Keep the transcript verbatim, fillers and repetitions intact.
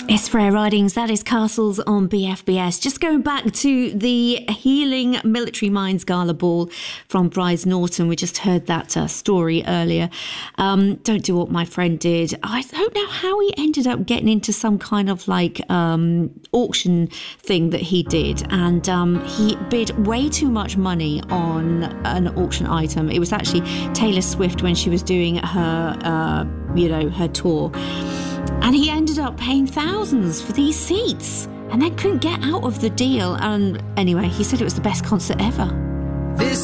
It's Freya Ridings, that is Castles on B F B S. Just going back to the Healing Military Minds Gala Ball from Brize Norton. We just heard that uh, story earlier. Um, don't do what my friend did. I don't know how he ended up getting into some kind of like um, auction thing that he did. And um, he bid way too much money on an auction item. It was actually Taylor Swift when she was doing her, uh, you know, her tour. And he ended up paying thousands for these seats and then couldn't get out of the deal. And anyway, he said it was the best concert ever. This